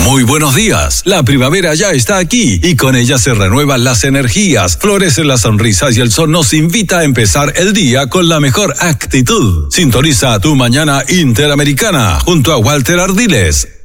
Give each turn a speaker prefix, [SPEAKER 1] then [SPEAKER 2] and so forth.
[SPEAKER 1] Muy buenos días. La primavera ya está aquí y con ella se renuevan las energías, florecen las sonrisas y el sol nos invita a empezar el día con la mejor actitud. Sintoniza tu mañana interamericana junto a Walter Ardiles.